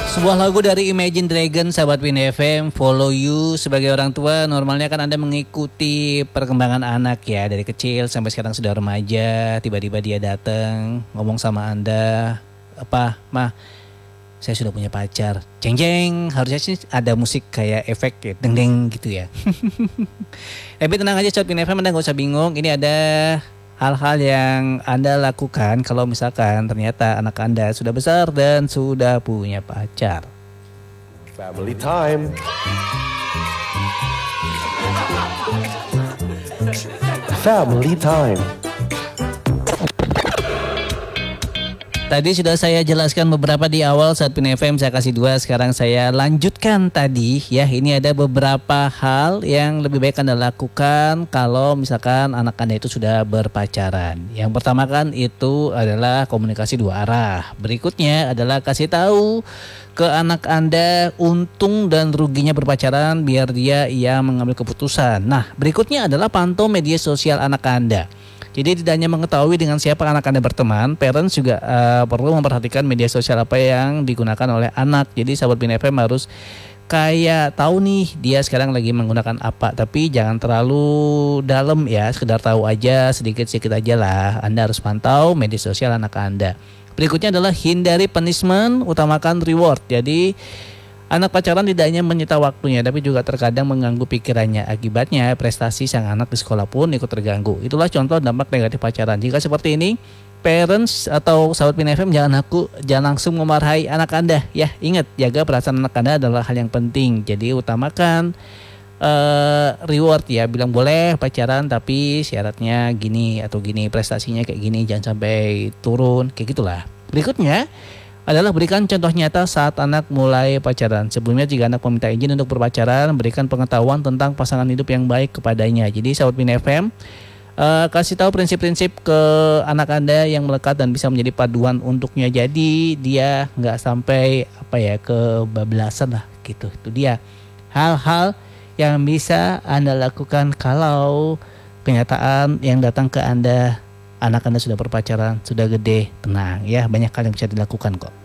Sebuah lagu dari Imagine Dragon, sahabat Win FM, Follow You. Sebagai orang tua, normalnya kan Anda mengikuti perkembangan anak ya, dari kecil sampai sekarang sudah remaja. Tiba-tiba dia datang ngomong sama Anda, apa, mah, saya sudah punya pacar. Jeng jeng, harusnya sih ada musik kayak efek ya, deng deng gitu ya. Tapi tenang aja, sahabat Win FM, Anda gak usah bingung. Ini ada hal-hal yang Anda lakukan kalau misalkan ternyata anak Anda sudah besar dan sudah punya pacar. Family time. Family time. Tadi sudah saya jelaskan beberapa di awal saat Pin FM, saya kasih 2, sekarang saya lanjutkan tadi ya. Ini ada beberapa hal yang lebih baik Anda lakukan kalau misalkan anak Anda itu sudah berpacaran. Yang pertama kan itu adalah komunikasi 2 arah. Berikutnya adalah kasih tahu ke anak Anda untung dan ruginya berpacaran biar dia mengambil keputusan. Nah, berikutnya adalah pantau media sosial anak Anda. Jadi tidak hanya mengetahui dengan siapa anak Anda berteman, parents juga perlu memperhatikan media sosial apa yang digunakan oleh anak. Jadi sahabat Bin FM harus kayak tahu nih dia sekarang lagi menggunakan apa, tapi jangan terlalu dalam ya, sekedar tahu aja, sedikit-sedikit aja lah. Anda harus pantau media sosial anak Anda. Berikutnya adalah hindari punishment, utamakan reward. Jadi anak pacaran tidak hanya menyita waktunya, tapi juga terkadang mengganggu pikirannya. Akibatnya prestasi sang anak di sekolah pun ikut terganggu. Itulah contoh dampak negatif pacaran. Jika seperti ini, parents atau sahabat Pin FM jangan langsung memarahi anak Anda. Ya, ingat, jaga perasaan anak Anda adalah hal yang penting. Jadi utamakan reward ya. Bilang boleh pacaran tapi syaratnya gini atau gini, prestasinya kayak gini, jangan sampai turun, kayak gitulah. Berikutnya adalah berikan contoh nyata saat anak mulai pacaran. Sebelumnya jika anak meminta izin untuk berpacaran, berikan pengetahuan tentang pasangan hidup yang baik kepadanya. Jadi sahabat Pin FM, kasih tahu prinsip-prinsip ke anak Anda yang melekat dan bisa menjadi paduan untuknya. Jadi dia nggak sampai kebablasan lah gitu. Itu dia hal-hal yang bisa Anda lakukan kalau kenyataan yang datang ke Anda, anak Anda sudah berpacaran, sudah gede. Tenang ya, banyak hal yang bisa dilakukan kok.